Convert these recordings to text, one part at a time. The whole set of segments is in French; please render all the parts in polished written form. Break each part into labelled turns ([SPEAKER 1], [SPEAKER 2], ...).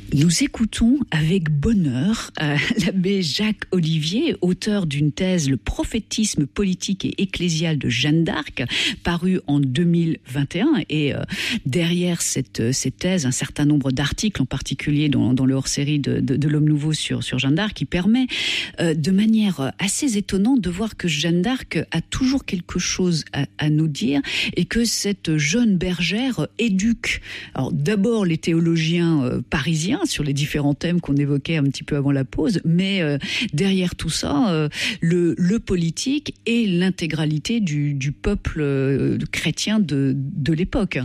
[SPEAKER 1] Nous écoutons avec bonheur l'abbé Jacques Olivier, auteur d'une thèse « Le prophétisme politique et ecclésial de Jeanne d'Arc », parue en 2021. Et derrière cette thèse, un certain nombre d'articles, en particulier dans le hors-série de l'Homme Nouveau sur Jeanne d'Arc, qui permet de manière assez étonnante de voir que Jeanne d'Arc a toujours quelque chose à nous dire et que cette jeune bergère éduque. Alors d'abord les théologiens parisiens, sur les différents thèmes qu'on évoquait un petit peu avant la pause, mais derrière tout ça, le politique et l'intégralité du peuple chrétien de l'époque.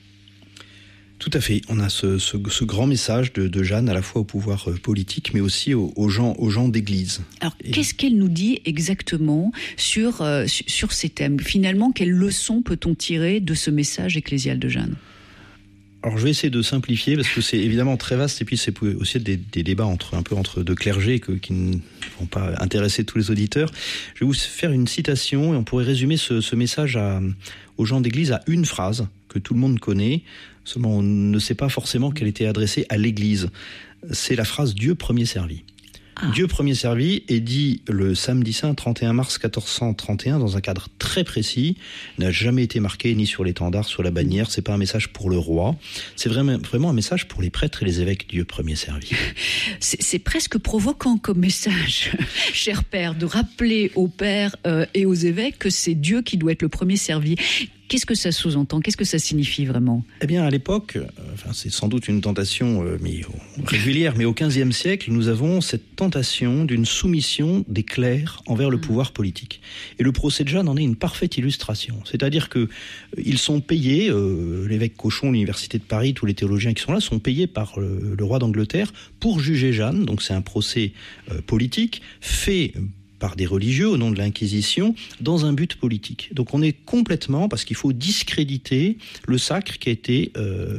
[SPEAKER 2] Tout à fait. On a ce grand message de Jeanne, à la fois au pouvoir politique, mais aussi aux gens d'église.
[SPEAKER 1] Alors, qu'est-ce qu'elle nous dit exactement sur ces thèmes ? Finalement, quelles leçons peut-on tirer de ce message ecclésial de Jeanne ?
[SPEAKER 2] Alors je vais essayer de simplifier parce que c'est évidemment très vaste et puis c'est aussi des débats entre deux clergés qui ne vont pas intéresser tous les auditeurs. Je vais vous faire une citation et on pourrait résumer ce message aux gens d'église à une phrase que tout le monde connaît, seulement on ne sait pas forcément qu'elle était adressée à l'église. C'est la phrase « Dieu premier servi ». Dieu premier servi est dit le samedi saint 31 mars 1431 dans un cadre très précis, n'a jamais été marqué ni sur l'étendard, sur la bannière, c'est pas un message pour le roi, c'est vraiment un message pour les prêtres et les évêques, Dieu premier servi.
[SPEAKER 1] C'est presque provoquant comme message, cher père, de rappeler aux pères et aux évêques que c'est Dieu qui doit être le premier servi. Qu'est-ce que ça sous-entend ? Qu'est-ce que ça signifie vraiment ?
[SPEAKER 2] Eh bien, à l'époque, c'est sans doute une tentation régulière, mais au XVe siècle, nous avons cette tentation d'une soumission des clercs envers le pouvoir politique. Et le procès de Jeanne en est une parfaite illustration. C'est-à-dire que ils sont payés, l'évêque Cochon, l'université de Paris, tous les théologiens qui sont là, sont payés par le roi d'Angleterre pour juger Jeanne. Donc c'est un procès politique fait par des religieux au nom de l'Inquisition, dans un but politique. Donc on est complètement, parce qu'il faut discréditer le sacre qui a été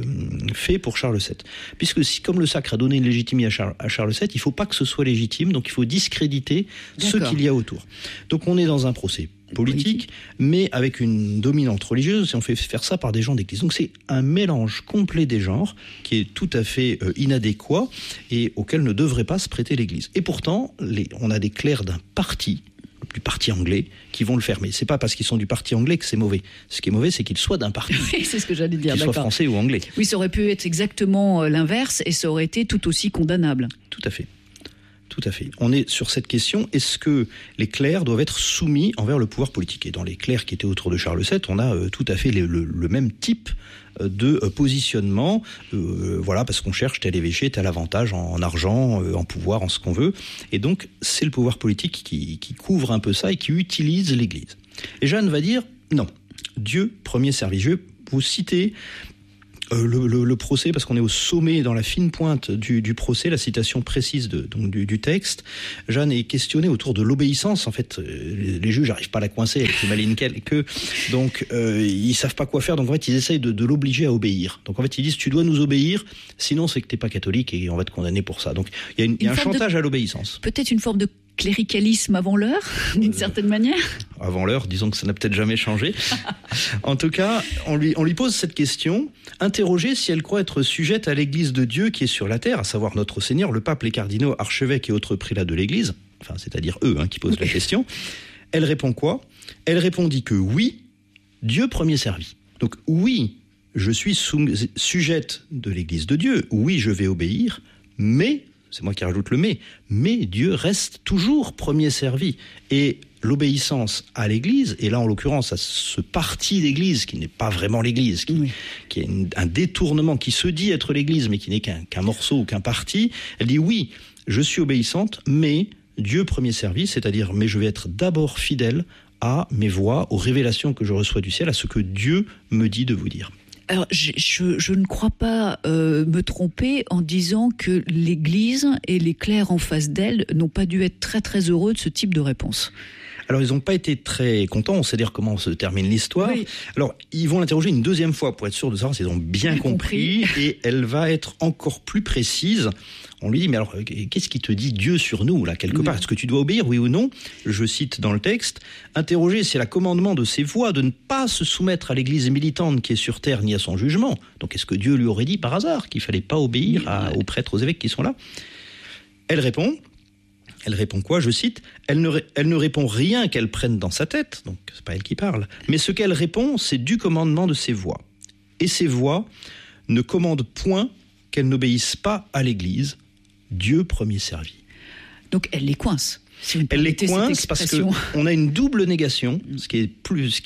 [SPEAKER 2] fait pour Charles VII. Puisque comme le sacre a donné une légitimité à Charles VII, il ne faut pas que ce soit légitime, donc il faut discréditer ce qu'il y a autour. Donc on est dans un procès politique, mais avec une dominante religieuse, et on fait faire ça par des gens d'église. Donc c'est un mélange complet des genres qui est tout à fait inadéquat et auquel ne devrait pas se prêter l'église. Et pourtant, on a des clercs d'un parti, du parti anglais, qui vont le faire. Mais c'est pas parce qu'ils sont du parti anglais que c'est mauvais. Ce qui est mauvais, c'est qu'ils soient d'un parti.
[SPEAKER 1] Oui, c'est ce que j'allais dire,
[SPEAKER 2] qu'ils soient français ou anglais.
[SPEAKER 1] Oui, ça aurait pu être exactement l'inverse et ça aurait été tout aussi condamnable.
[SPEAKER 2] Tout à fait. Tout à fait. On est sur cette question, est-ce que les clercs doivent être soumis envers le pouvoir politique ? Et dans les clercs qui étaient autour de Charles VII, on a tout à fait le même type de positionnement, voilà, parce qu'on cherche tel évêché, tel avantage en argent, en pouvoir, en ce qu'on veut. Et donc, c'est le pouvoir politique qui couvre un peu ça et qui utilise l'Église. Et Jeanne va dire, non, Dieu premier servi. Je vais vous citer le procès, parce qu'on est au sommet, dans la fine pointe du procès, la citation précise du texte. Jeanne est questionnée autour de l'obéissance. En fait, les juges n'arrivent pas à la coincer, elle est plus maligne que donc ils savent pas quoi faire. Donc en fait, ils essayent de l'obliger à obéir. Donc en fait, ils disent tu dois nous obéir, sinon c'est que t'es pas catholique et on va te condamner pour ça. Donc il y a un chantage à l'obéissance.
[SPEAKER 1] Peut-être une forme de cléricalisme avant l'heure, d'une certaine manière.
[SPEAKER 2] Avant l'heure, disons que ça n'a peut-être jamais changé. En tout cas, on lui pose cette question, interroger si elle croit être sujette à l'Église de Dieu qui est sur la terre, à savoir notre Seigneur, le pape, les cardinaux, archevêques et autres prélats de l'Église, enfin c'est-à-dire eux qui posent la question. Elle répond quoi ? Elle répondit que oui, Dieu premier servi. Donc oui, je suis sujette de l'Église de Dieu, oui, je vais obéir, mais... c'est moi qui rajoute le mais Dieu reste toujours premier servi. Et l'obéissance à l'Église, et là en l'occurrence à ce parti d'Église qui n'est pas vraiment l'Église, qui est un détournement, qui se dit être l'Église mais qui n'est qu'un morceau ou qu'un parti, elle dit oui, je suis obéissante, mais Dieu premier servi, c'est-à-dire mais je vais être d'abord fidèle à mes voix, aux révélations que je reçois du ciel, à ce que Dieu me dit de vous dire.
[SPEAKER 1] Alors, je ne crois pas me tromper en disant que l'Église et les clercs en face d'elle n'ont pas dû être très très heureux de ce type de réponse.
[SPEAKER 2] Alors, ils n'ont pas été très contents, on sait dire comment se termine l'histoire. Oui. Alors, ils vont l'interroger une deuxième fois pour être sûr de savoir s'ils ont bien compris. Et elle va être encore plus précise. On lui dit, mais alors, qu'est-ce qui te dit Dieu sur nous, là, quelque part ? Est-ce que tu dois obéir, oui ou non ? Je cite dans le texte, interroger, c'est le commandement de ses voix de ne pas se soumettre à l'église militante qui est sur terre ni à son jugement. Donc, est-ce que Dieu lui aurait dit par hasard qu'il fallait pas obéir aux prêtres, aux évêques qui sont là ? Elle répond quoi ? Je cite, elle ne répond rien qu'elle prenne dans sa tête, donc c'est pas elle qui parle, mais ce qu'elle répond, c'est du commandement de ses voix. Et ses voix ne commandent point qu'elles n'obéissent pas à l'église, Dieu premier servi.
[SPEAKER 1] Donc elle les coince.
[SPEAKER 2] Elle les coince parce qu'on a une double négation, ce qui est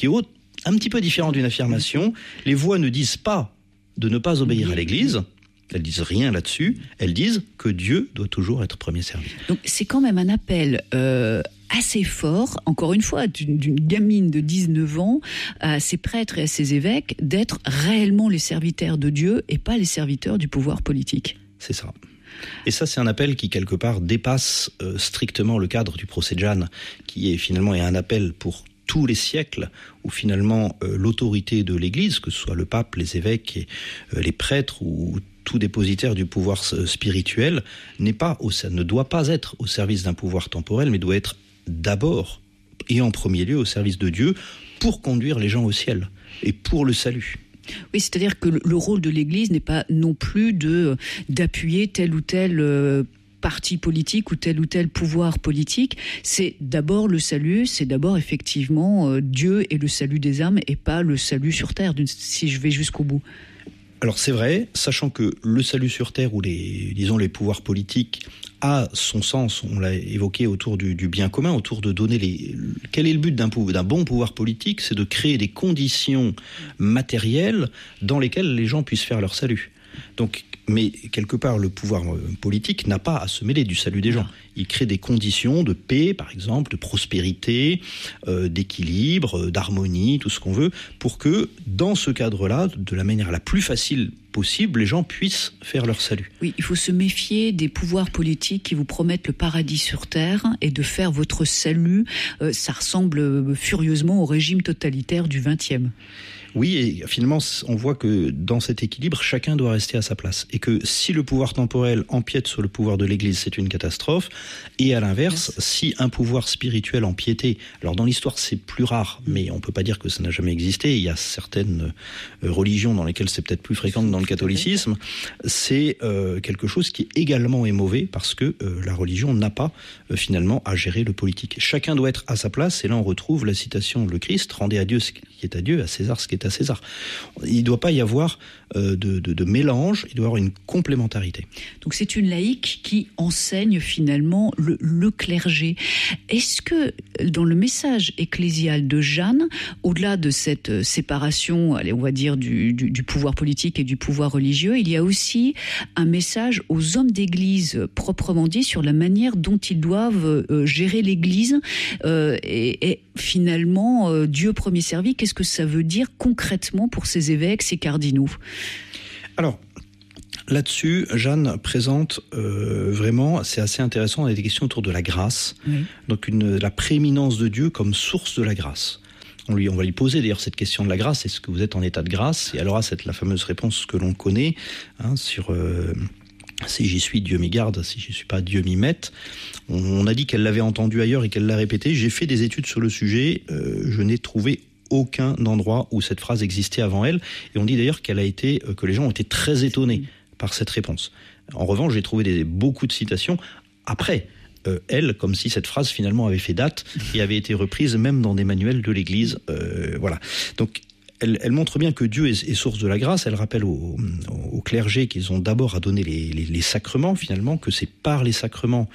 [SPEAKER 2] un petit peu différent d'une affirmation. Les voix ne disent pas de ne pas obéir à l'église. Elles disent rien là-dessus. Elles disent que Dieu doit toujours être premier servi.
[SPEAKER 1] Donc c'est quand même un appel assez fort, encore une fois, d'une gamine de 19 ans à ses prêtres et à ses évêques d'être réellement les serviteurs de Dieu et pas les serviteurs du pouvoir politique.
[SPEAKER 2] C'est ça. Et ça, c'est un appel qui, quelque part, dépasse strictement le cadre du procès de Jeanne, qui est finalement un appel pour tous les siècles, où finalement l'autorité de l'Église, que ce soit le pape, les évêques, et, les prêtres ou tout dépositaire du pouvoir spirituel, ne doit pas être au service d'un pouvoir temporel, mais doit être d'abord et en premier lieu au service de Dieu pour conduire les gens au ciel et pour le salut.
[SPEAKER 1] Oui, c'est-à-dire que le rôle de l'Église n'est pas non plus d'appuyer tel ou tel parti politique ou tel pouvoir politique. C'est d'abord le salut, c'est d'abord effectivement Dieu et le salut des âmes et pas le salut sur terre, si je vais jusqu'au bout.
[SPEAKER 2] Alors c'est vrai, sachant que le salut sur terre ou les pouvoirs politiques a son sens, on l'a évoqué autour du bien commun, autour de donner quel est le but d'un bon pouvoir politique, c'est de créer des conditions matérielles dans lesquelles les gens puissent faire leur salut. Donc, mais quelque part, le pouvoir politique n'a pas à se mêler du salut des gens. Il crée des conditions de paix, par exemple, de prospérité, d'équilibre, d'harmonie, tout ce qu'on veut, pour que, dans ce cadre-là, de la manière la plus facile possible, les gens puissent faire leur salut.
[SPEAKER 1] Oui, il faut se méfier des pouvoirs politiques qui vous promettent le paradis sur terre et de faire votre salut. Ça ressemble furieusement au régime totalitaire du XXe.
[SPEAKER 2] Oui, et finalement, on voit que dans cet équilibre, chacun doit rester à sa place. Et que si le pouvoir temporel empiète sur le pouvoir de l'Église, c'est une catastrophe. Et à l'inverse, si un pouvoir spirituel empiétait, alors dans l'histoire, c'est plus rare, mais on peut pas dire que ça n'a jamais existé. Il y a certaines religions dans lesquelles c'est peut-être plus fréquent que dans le catholicisme. C'est quelque chose qui également est mauvais parce que la religion n'a pas finalement à gérer le politique. Chacun doit être à sa place. Et là, on retrouve la citation de le Christ, rendez à Dieu ce qui est à Dieu, à César ce qui est à César. Il ne doit pas y avoir de mélange, il doit y avoir une complémentarité.
[SPEAKER 1] Donc c'est une laïque qui enseigne finalement le clergé. Est-ce que dans le message ecclésial de Jeanne, au-delà de cette séparation, allez, on va dire, du pouvoir politique et du pouvoir religieux, il y a aussi un message aux hommes d'église proprement dit sur la manière dont ils doivent gérer l'église et finalement Dieu premier servi, qu'est-ce que ça veut dire concrètement pour ces évêques, ces cardinaux ?
[SPEAKER 2] Alors, là-dessus, Jeanne présente vraiment, c'est assez intéressant, on a des questions autour de la grâce, donc la prééminence de Dieu comme source de la grâce. On va lui poser d'ailleurs cette question de la grâce, est-ce que vous êtes en état de grâce ? Et elle aura la fameuse réponse que l'on connaît, sur... si j'y suis, Dieu m'y garde. Si j'y suis pas, Dieu m'y mette. On a dit qu'elle l'avait entendu ailleurs et qu'elle l'a répété. J'ai fait des études sur le sujet. Je n'ai trouvé aucun endroit où cette phrase existait avant elle. Et on dit d'ailleurs que les gens ont été très étonnés par cette réponse. En revanche, j'ai trouvé beaucoup de citations après. Elle, comme si cette phrase finalement avait fait date et avait été reprise même dans des manuels de l'Église. Voilà. Donc, elle montre bien que Dieu est source de la grâce. Elle rappelle au clergé qu'ils ont d'abord à donner les sacrements, finalement, que c'est par les sacrements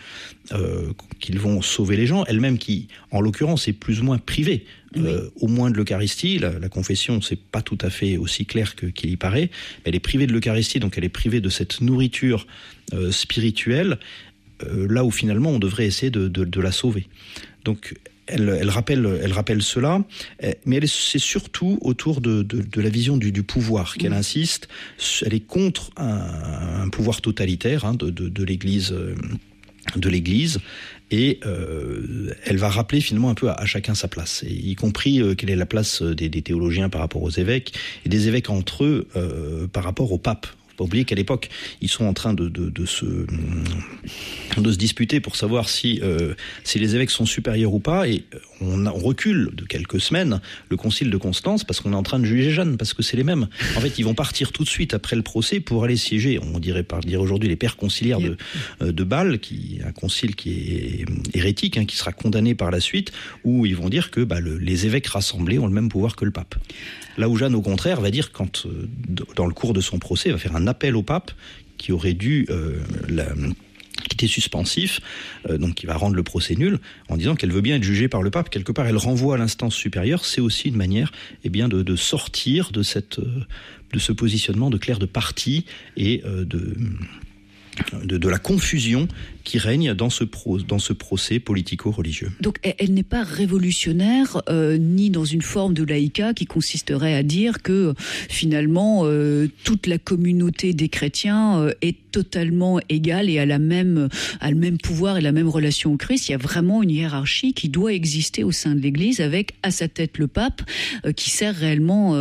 [SPEAKER 2] qu'ils vont sauver les gens. Elle-même qui, en l'occurrence, est plus ou moins privée, au moins de l'Eucharistie. La confession, c'est pas tout à fait aussi clair qu'il y paraît. Elle est privée de l'Eucharistie, donc elle est privée de cette nourriture spirituelle, là où finalement on devrait essayer de la sauver. Donc elle rappelle cela, mais c'est surtout autour de la vision du pouvoir qu'elle insiste. Elle est contre un pouvoir totalitaire de l'Église l'Église. Et elle va rappeler finalement un peu à chacun sa place, et y compris quelle est la place des théologiens par rapport aux évêques, et des évêques entre eux par rapport au pape. Faut pas oublier qu'à l'époque, ils sont en train de se disputer pour savoir si les évêques sont supérieurs ou pas, et on recule de quelques semaines le concile de Constance parce qu'on est en train de juger Jeanne, parce que c'est les mêmes. En fait, ils vont partir tout de suite après le procès pour aller siéger, on dirait aujourd'hui les pères conciliaires de Bâle, un concile qui est hérétique, qui sera condamné par la suite, où ils vont dire que les évêques rassemblés ont le même pouvoir que le pape. Là où Jeanne, au contraire, va dire, quand dans le cours de son procès, va faire un appel au pape qui aurait dû qui était suspensif, donc qui va rendre le procès nul, en disant qu'elle veut bien être jugée par le pape. Quelque part, elle renvoie à l'instance supérieure. C'est aussi une manière de sortir de ce positionnement de clerc de parti et de la confusion qui règne dans ce procès politico-religieux.
[SPEAKER 1] Donc elle n'est pas révolutionnaire, ni dans une forme de laïcat qui consisterait à dire que finalement toute la communauté des chrétiens est totalement égale et a le même pouvoir et la même relation au Christ. Il y a vraiment une hiérarchie qui doit exister au sein de l'Église, avec à sa tête le pape qui sert réellement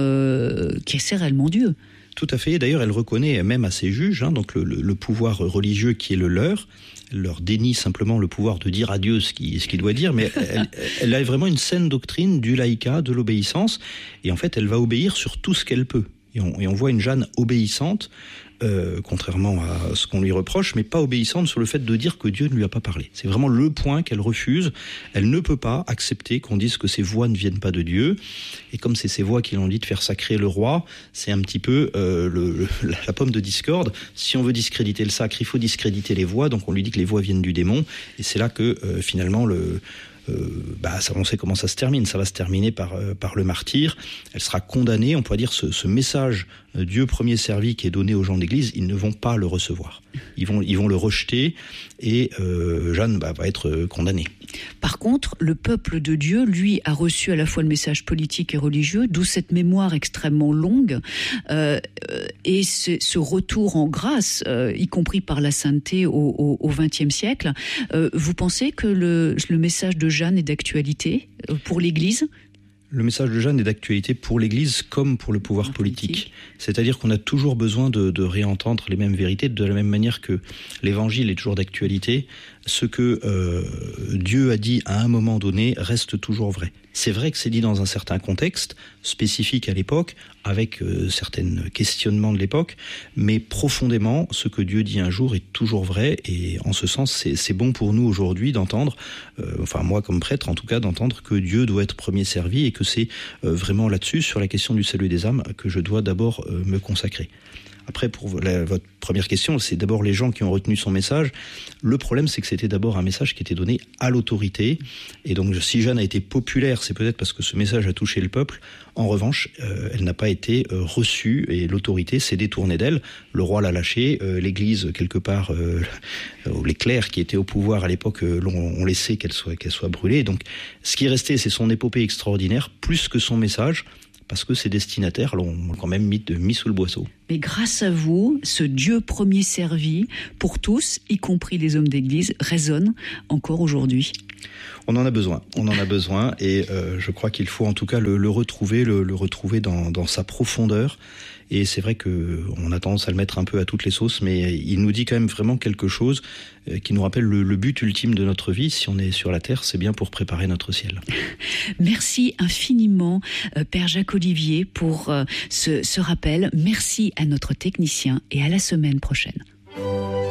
[SPEAKER 1] Dieu.
[SPEAKER 2] Tout à fait. D'ailleurs, elle reconnaît même à ses juges donc le pouvoir religieux qui est le leur. Elle leur dénie simplement le pouvoir de dire à Dieu ce qu'il doit dire, mais elle a vraiment une saine doctrine du laïcat, de l'obéissance, et en fait, elle va obéir sur tout ce qu'elle peut. Et on voit une Jeanne obéissante, contrairement à ce qu'on lui reproche, mais pas obéissante sur le fait de dire que Dieu ne lui a pas parlé. C'est vraiment le point qu'elle refuse. Elle ne peut pas accepter qu'on dise que ces voix ne viennent pas de Dieu. Et comme c'est ces voix qui l'ont dit de faire sacrer le roi, c'est un petit peu la pomme de discorde. Si on veut discréditer le sacre, il faut discréditer les voix. Donc on lui dit que les voix viennent du démon. Et c'est là que finalement on sait comment ça se termine. Ça va se terminer par le martyre. Elle sera condamnée. On pourrait dire ce message Dieu premier servi qui est donné aux gens de l'Église, ils ne vont pas le recevoir. Ils vont le rejeter, et Jeanne va être condamnée.
[SPEAKER 1] Par contre, le peuple de Dieu, lui, a reçu à la fois le message politique et religieux, d'où cette mémoire extrêmement longue, et ce retour en grâce, y compris par la sainteté au XXe siècle. Vous pensez que le message de Jeanne est d'actualité pour l'Église ?
[SPEAKER 2] Le message de Jeanne est d'actualité pour l'Église comme pour le pouvoir politique. C'est-à-dire qu'on a toujours besoin de réentendre les mêmes vérités, de la même manière que l'Évangile est toujours d'actualité. Ce que Dieu a dit à un moment donné reste toujours vrai. C'est vrai que c'est dit dans un certain contexte spécifique à l'époque, avec certains questionnements de l'époque, mais profondément, ce que Dieu dit un jour est toujours vrai, et en ce sens, c'est bon pour nous aujourd'hui d'entendre, moi comme prêtre en tout cas, d'entendre que Dieu doit être premier servi, et que c'est vraiment là-dessus, sur la question du salut des âmes, que je dois d'abord me consacrer. Après, pour votre première question, c'est d'abord les gens qui ont retenu son message. Le problème, c'est que c'était d'abord un message qui était donné à l'autorité. Et donc, si Jeanne a été populaire, c'est peut-être parce que ce message a touché le peuple. En revanche, elle n'a pas été reçue, et l'autorité s'est détournée d'elle. Le roi l'a lâchée. L'Église, quelque part, les clercs qui étaient au pouvoir à l'époque ont laissé qu'elle soit brûlée. Donc, ce qui est resté, c'est son épopée extraordinaire, plus que son message, parce que ses destinataires l'ont quand même mis sous le boisseau.
[SPEAKER 1] Mais grâce à vous, ce Dieu premier servi pour tous, y compris les hommes d'église, résonne encore aujourd'hui.
[SPEAKER 2] On en a besoin, et je crois qu'il faut en tout cas le retrouver dans sa profondeur. Et c'est vrai qu'on a tendance à le mettre un peu à toutes les sauces, mais il nous dit quand même vraiment quelque chose qui nous rappelle le but ultime de notre vie. Si on est sur la terre, c'est bien pour préparer notre ciel.
[SPEAKER 1] Merci infiniment, Père Jacques Olivier, pour ce rappel. Merci à notre technicien, et à la semaine prochaine.